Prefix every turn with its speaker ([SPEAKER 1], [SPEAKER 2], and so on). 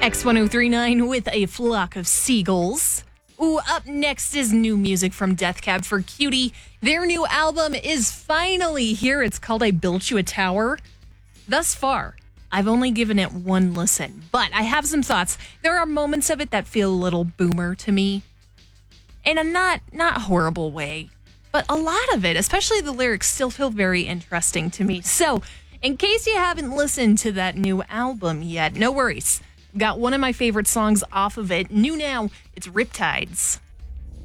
[SPEAKER 1] X1039 with A Flock of Seagulls. Ooh, up next is new music from Death Cab for Cutie. Their new album is finally here. It's called I Built You a Tower. Thus far, I've only given it one listen, but I have some thoughts. There are moments of it that feel a little boomer to me. In a not horrible way. But a lot of it, especially the lyrics, still feel very interesting to me. So, in case you haven't listened to that new album yet, no worries. Got one of my favorite songs off of it. New now, it's Riptides.